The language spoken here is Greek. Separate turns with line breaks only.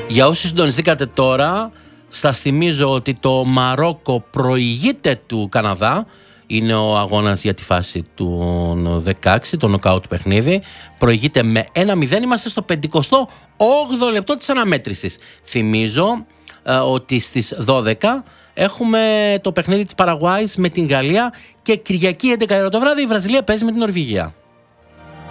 Για όσοι συντονιστήκατε τώρα, σας θυμίζω ότι το Μαρόκο προηγείται του Καναδά. Είναι ο αγώνας για τη φάση του 16, το νοκάουτ παιχνίδι. Προηγείται με 1-0, είμαστε στο 58ο λεπτό της αναμέτρησης. Θυμίζω ότι στις 12 έχουμε το παιχνίδι της Παραγουάης με την Γαλλία και Κυριακή 11 το βράδυ η Βραζιλία παίζει με την Νορβηγία.